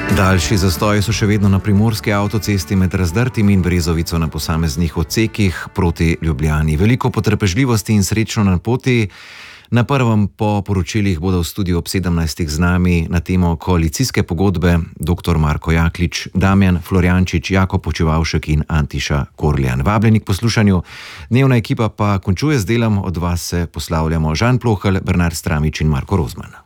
Daljši zastoji so še vedno na primorski avtocesti med Razdrtim in Brezovico na posameznih odsekih proti Ljubljani. Veliko potrpežljivosti in srečno na poti. Na prvem po poročilih bodo v studiu ob 17. z nami na temo koalicijske pogodbe dr. Marko Jaklič, Damjan Florjančič, Jakob Počivavšek in Antiša Korljan. Vabljeni k poslušanju. Dnevna ekipa pa končuje z delom. Od vas se poslavljamo Žan Plohelj, Bernard Stramič in Marko Rozman.